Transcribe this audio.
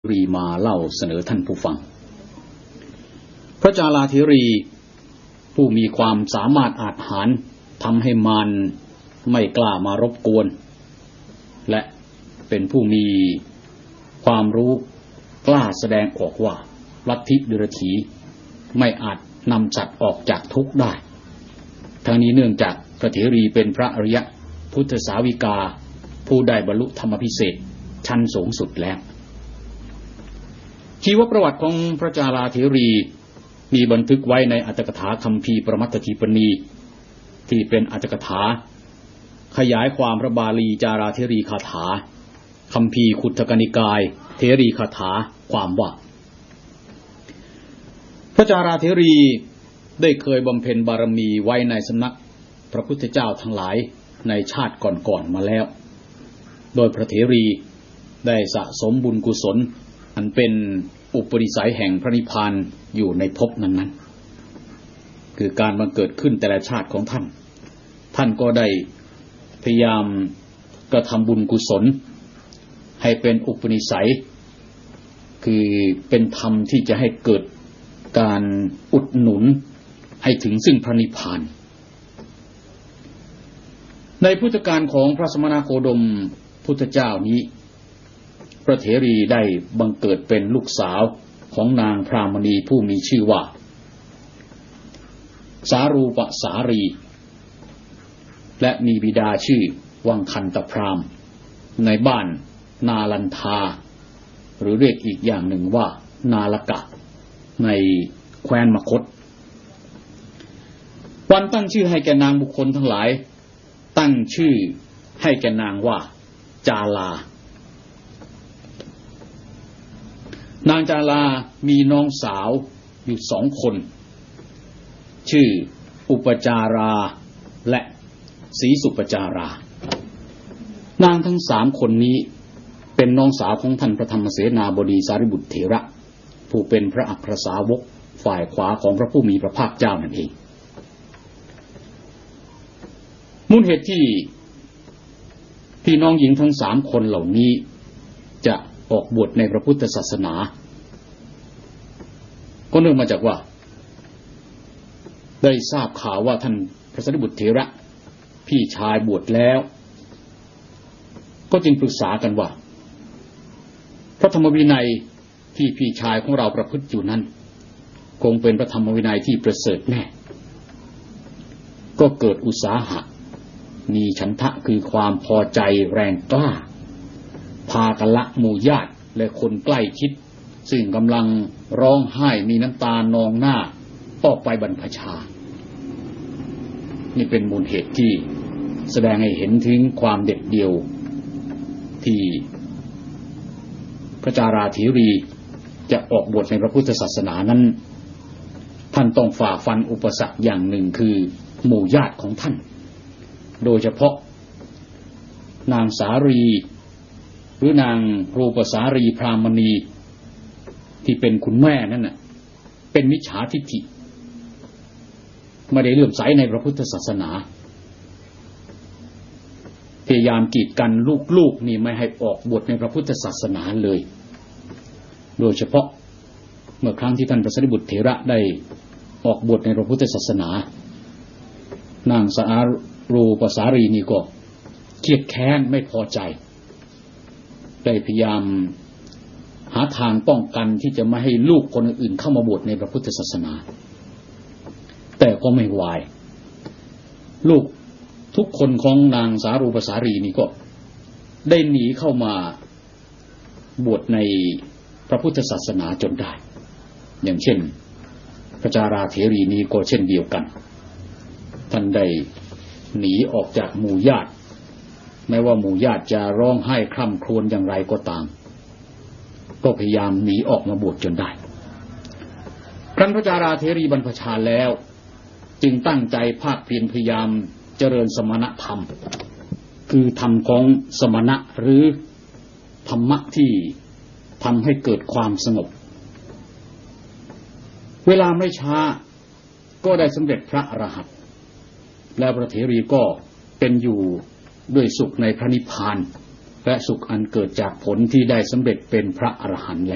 รีมาเล่าเสนอท่านผู้ฟังพระจาราธิรีผู้มีความสามารถอาจหาญทำให้มารไม่กล้ามารบกวนและเป็นผู้มีความรู้กล้าแสดงออกว่าลัทธิเดรัจฉีไม่อาจนำสัตว์ออกจากทุกข์ได้ทั้งนี้เนื่องจากพระเถรีเป็นพระอริยพุทธสาวิกาผู้ได้บรรลุธรรมพิเศษชั้นสูงสุดแล้วชีวประวัติของพระจาราธิรีมีบันทึกไว้ในอัตถกถาคัมภีร์ปรมัตถทีปณีที่เป็นอัตถกถาขยายความพระบาลีจาราธิรีคาถาคัมภีร์ขุททกนิกายเถรีคาถาความว่าพระจาราธิรีได้เคยบำเพ็ญบารมีไว้ในสำนักพระพุทธเจ้าทั้งหลายในชาติก่อนๆมาแล้วโดยพระเถรีได้สะสมบุญกุศลอันเป็นอุปนิสัยแห่งพระนิพพานอยู่ในภพนั้นๆคือการบังเกิดขึ้นแต่ละชาติของท่านก็ได้พยายามกระทำบุญกุศลให้เป็นอุปนิสัยคือเป็นธรรมที่จะให้เกิดการอุดหนุนให้ถึงซึ่งพระนิพพานในพุทธกาลของพระสมณโคดมพุทธเจ้านี้พระเถรีได้บังเกิดเป็นลูกสาวของนางพรามณีผู้มีชื่อว่าสารูปสารีและมีบิดาชื่อวังคันตพราหมณ์ในบ้านนาลันทาหรือเรียกอีกอย่างหนึ่งว่านาลกะในแคว้นมคธวันตั้งชื่อให้แก่นางบุคคลทั้งหลายตั้งชื่อให้แก่นางว่าจาลานางจาลามีน้องสาวอยู่2 คนชื่ออุปจาราและศรีสุปจารานางทั้ง3 คนนี้เป็นน้องสาวของท่านพระธรรมเสนาบดีสารีบุตรเถระผู้เป็นพระอัครสาวกฝ่ายขวาของพระผู้มีพระภาคเจ้านั่นเองมูลเหตุที่พี่น้องหญิงทั้ง3 คนเหล่านี้จะออกบวชในพระพุทธศาสนาก็เนื่องมาจากว่าได้ทราบข่าวว่าท่านพระสารีบุตรเถระพี่ชายบวชแล้วก็จึงปรึกษากันว่าพระธรรมวินัยที่พี่ชายของเราประพฤติอยู่นั้นคงเป็นพระธรรมวินัยที่ประเสริฐแน่ก็เกิดอุตสาหะมีฉันทะคือความพอใจแรงกล้าพากันละหมู่ญาติและคนใกล้ชิดซึ่งกำลังร้องไห้มีน้ำตานองหน้าออกไปบรรพชานี่เป็นมูลเหตุที่แสดงให้เห็นถึงความเด็ดเดี่ยวที่พระจาราธิรีจะออกบวชในพระพุทธศาสนานั้นท่านต้องฝ่าฟันอุปสรรคอย่างหนึ่งคือหมู่ญาติของท่านโดยเฉพาะนางสารีหรือนางรูปสารีพรามณีที่เป็นคุณแม่นั่นน่ะเป็นมิจฉาทิฏฐิไม่ได้เลื่อมใสในพระพุทธศาสนาพยายามกีดกันลูกๆนี่ไม่ให้ออกบวชในพระพุทธศาสนาเลยโดยเฉพาะเมื่อครั้งที่ท่านพระสารีบุตรเถระได้ออกบวชในพระพุทธศาสนานางสารูปสารีนี่ก็เครียดแค้นไม่พอใจได้พยายามหาทางป้องกันที่จะไม่ให้ลูกคนอื่นเข้ามาบวชในพระพุทธศาสนาแต่ก็ไม่ไหวลูกทุกคนของนางสารูปสารีนี่ก็ได้หนีเข้ามาบวชในพระพุทธศาสนาจนได้อย่างเช่นพระจาราเถรีนี้ก็เช่นเดียวกันท่านได้หนีออกจากหมู่ญาติแม้ว่าหมู่ญาติจะร้องไห้คร่ำครวญอย่างไรก็ตามก็พยายามหนีออกมาบวชจนได้ครั้นพระจาราเถรีบรรพชาแล้วจึงตั้งใจภาคเพียรพยายามเจริญสมณธรรมคือธรรมของสมณะหรือธรรมะที่ทำให้เกิดความสงบเวลาไม่ช้าก็ได้สำเร็จพระอรหันต์แล้วพระเถรีก็เป็นอยู่ด้วยสุขในพระนิพพาน และสุขอันเกิดจากผลที่ได้สำเร็จเป็นพระอรหันต์